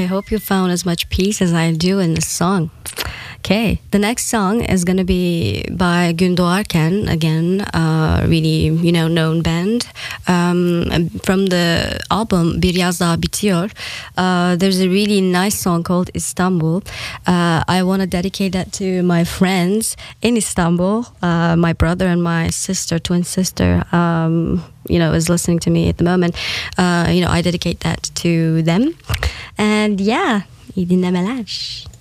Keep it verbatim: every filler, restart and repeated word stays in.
hope you found as much peace as I do in this song. Okay, the next song is going to be by Gün Doğarken, again, uh, really, you know, known band. Um, from the album Bir Yaz Daha Bitiyor, uh, there's a really nice song called Istanbul. Uh, I want to dedicate that to my friends in Istanbul. Uh, my brother and my sister, twin sister, um, you know, is listening to me at the moment. Uh, you know, I dedicate that to them. And yeah, iyi dinlemeler.